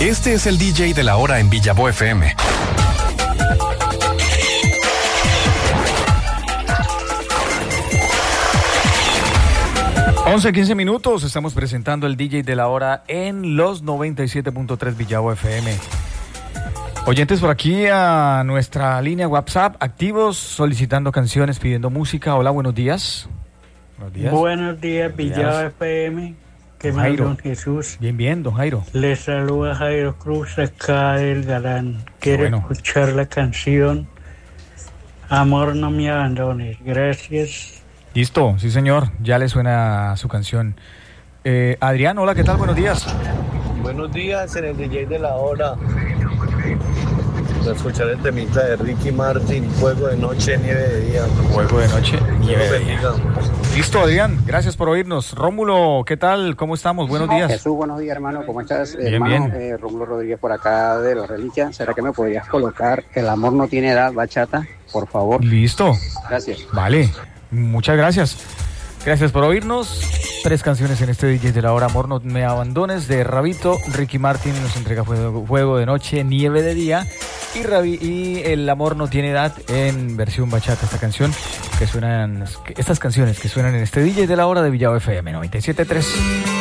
Este es el DJ de la hora en Villavo FM. Once, 15 minutos, estamos presentando el DJ de la hora en los 97.3 Villavo FM. Oyentes por aquí a nuestra línea WhatsApp, activos, solicitando canciones, pidiendo música. Hola, buenos días. Buenos días, Villavo FM. ¿Qué más, don Jesús? Bien, don Jairo. Les saluda Jairo Cruz, acá del Galán. Quiero escuchar la canción Amor no me abandones. Gracias. Listo, sí señor, ya le suena su canción. Adrián, hola, ¿qué tal? Buenos días. Buenos días en el DJ de la hora. Voy a escuchar el temita de Ricky Martin, Fuego de noche, nieve de día. Fuego de noche, nieve de día. Listo, Adrián, gracias por oírnos. Rómulo, ¿qué tal? ¿Cómo estamos? Buenos días. Jesús, buenos días, hermano. ¿Cómo estás? Bien, hermano, bien. Rómulo Rodríguez por acá de La Reliquia. ¿Será que me podrías colocar El amor no tiene edad, bachata? Por favor. Listo. Gracias. Vale, muchas gracias. Gracias por oírnos. 3 canciones en este DJ de la hora. Amor no me abandones, de Rabito. Ricky Martin nos entrega Fuego de noche, nieve de día. Y El amor no tiene edad en versión bachata. Estas canciones que suenan en este DJ de la hora de Villavo FM 97.3.